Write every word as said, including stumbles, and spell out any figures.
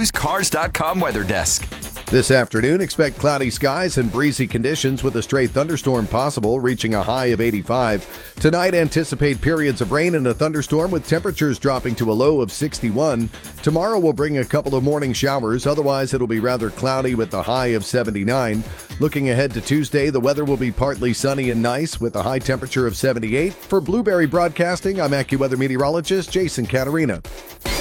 use Cars dot com Weather Desk. This afternoon, expect cloudy skies and breezy conditions with a stray thunderstorm possible, reaching a high of eighty-five. Tonight, anticipate periods of rain and a thunderstorm with temperatures dropping to a low of sixty-one. Tomorrow will bring a couple of morning showers. Otherwise, it'll be rather cloudy with a high of seventy-nine. Looking ahead to Tuesday, the weather will be partly sunny and nice with a high temperature of seventy-eight. For Blueberry Broadcasting, I'm AccuWeather meteorologist Jason Caterina.